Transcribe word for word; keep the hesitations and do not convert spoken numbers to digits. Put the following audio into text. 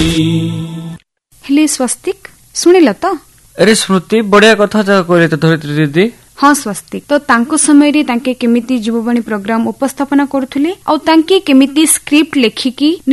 हेले स्वस्तिक शुणिल तो? अरे स्मृति बढ़िया कथा कहले तो धरित्री दीदी। हाँ स्वस्तिक तो तांको समय रे तांके केमिति जीववाणी प्रोग्राम उपस्थापना करुथुले और तांके केमिति स्क्रिप्ट लेखिकी